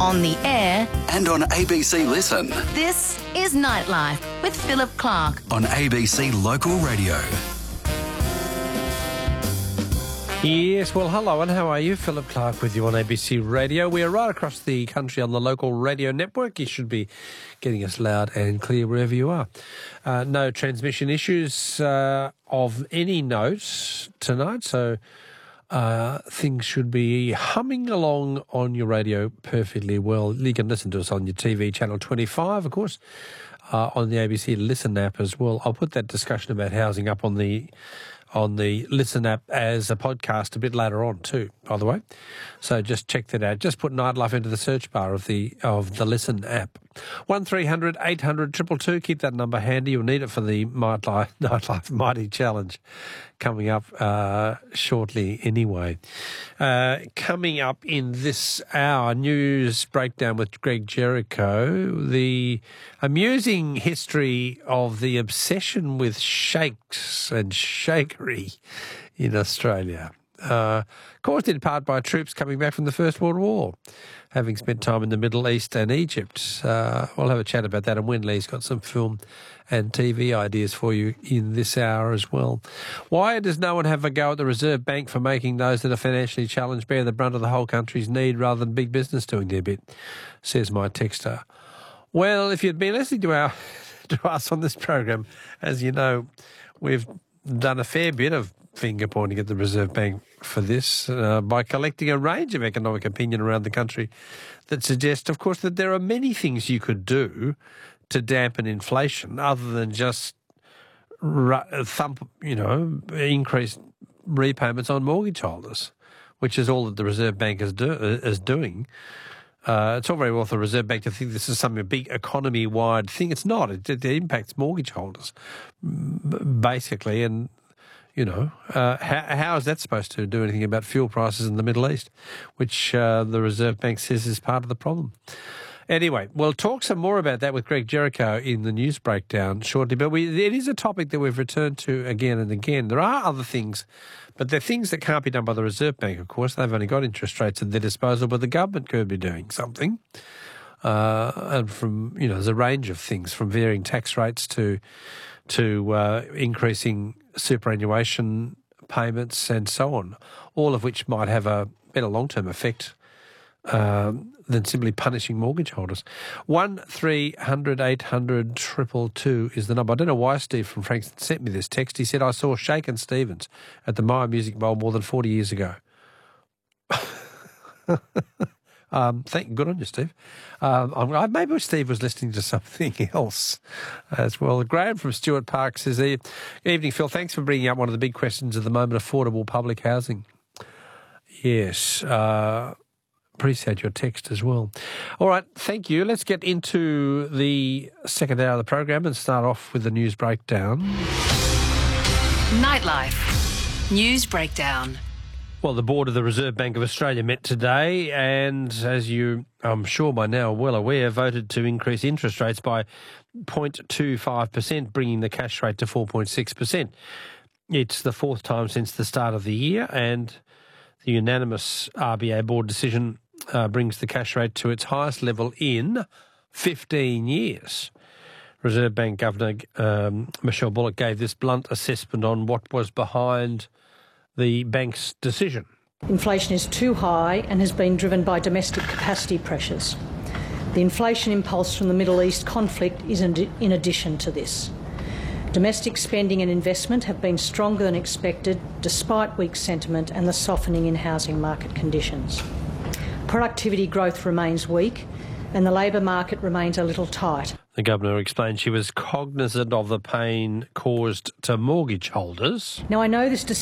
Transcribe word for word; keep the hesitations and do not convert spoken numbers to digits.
on the air, and on A B C Listen. this is Nightlife with Philip Clark. On A B C Local Radio. Yes, well, hello and how are you? Philip Clark with you on A B C Radio. We are right across the country on the local radio network. You should be getting us loud and clear wherever you are. Uh, no transmission issues uh, of any note tonight, so uh, things should be humming along on your radio perfectly well. You can listen to us on your T V, Channel twenty-five, of course, uh, on the A B C Listen app as well. I'll put that discussion about housing up on the on the Listen app as a podcast a bit later on too, by the way. So just check that out. Just put Nightlife into the search bar of the of the Listen app. one three hundred eight hundred two two two. Keep that number handy. You'll need it for the Nightlife, Nightlife Mighty Challenge coming up uh, shortly anyway. Uh, coming up in this hour, news breakdown with Greg Jericho, the amusing history of the obsession with shakes and shakery in Australia. Uh, caused in part by troops coming back from the First World War, having spent time in the Middle East and Egypt. Uh, we'll have a chat about that, and Winley's got some film and T V ideas for you in this hour as well. Why does no one have a go at the Reserve Bank for making those that are financially challenged bear the brunt of the whole country's need rather than big business doing their bit, says my texter. Well, if you'd been listening to, our, to us on this program, as you know, we've done a fair bit of finger pointing at the Reserve Bank for this uh, by collecting a range of economic opinion around the country that suggests, of course, that there are many things you could do to dampen inflation other than just ru- thump, you know, increase repayments on mortgage holders, which is all that the Reserve Bank is, do- is doing. Uh, it's all very well for the Reserve Bank to think this is some big economy-wide thing. It's not. It, it impacts mortgage holders, basically, and You know, uh, how, how is that supposed to do anything about fuel prices in the Middle East, which uh, the Reserve Bank says is part of the problem? Anyway, we'll talk some more about that with Greg Jericho in the news breakdown shortly. But we, it is a topic that we've returned to again and again. There are other things, but they're things that can't be done by the Reserve Bank, of course. They've only got interest rates at their disposal, but the government could be doing something. Uh, and from, you know, there's a range of things from varying tax rates to to uh, increasing superannuation payments and so on, all of which might have a better long-term effect um, than simply punishing mortgage holders. one three hundred eight hundred two two two is the number. I don't know why Steve from Frankston sent me this text. He said, I saw Shakin' Stevens at the Myer Music Bowl more than forty years ago. Um, thank good on you, Steve. Um, I'm, maybe Steve was listening to something else as well. Graham from Stuart Park says, evening, Phil. Thanks for bringing up one of the big questions at the moment, affordable public housing. Yes, uh, appreciate your text as well. All right, thank you. Let's get into the second hour of the program and start off with the news breakdown. Nightlife News Breakdown. Well, the board of the Reserve Bank of Australia met today and, as you, I'm sure by now, are well aware, voted to increase interest rates by zero point two five percent, bringing the cash rate to four point six percent. It's the fourth time since the start of the year, and the unanimous R B A board decision uh, brings the cash rate to its highest level in fifteen years. Reserve Bank Governor um, Michelle Bullock gave this blunt assessment on what was behind the bank's decision. Inflation is too high and has been driven by domestic capacity pressures. The inflation impulse from the Middle East conflict is in addition to this. Domestic spending and investment have been stronger than expected despite weak sentiment and the softening in housing market conditions. Productivity growth remains weak and the labour market remains a little tight. The Governor explained she was cognisant of the pain caused to mortgage holders. Now, I know this